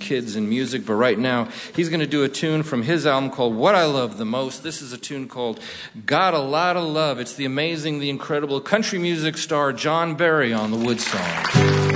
kids in music, but right now he's going to do a tune from his album called What I Love the Most. This is a tune called Got a Lot of Love. It's the amazing, the incredible country music star John Barry on the Wood Song.